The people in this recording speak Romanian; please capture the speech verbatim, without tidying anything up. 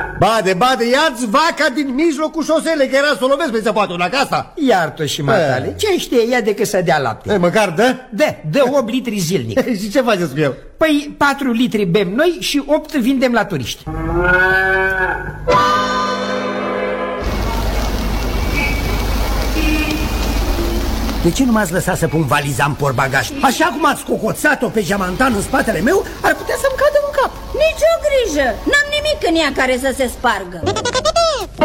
Bade, bade, ia-ți vaca din mijlocul șoselei, că era să o lovesc pe zăpatul la casa. Iartă și matale, ce știe ea decât să dea lapte? E, măcar dă? Dă, dă opt litri zilnic. Și ce faceți cu el? Păi patru litri bem noi și opt vindem la turiști. De ce nu m-ați lăsat să pun valiza în portbagaj? Așa cum ați cocoțat-o pe geamantan în spatele meu, ar putea să-mi cadă în cap. Nici o grijă, n-am nimic în ea care să se spargă.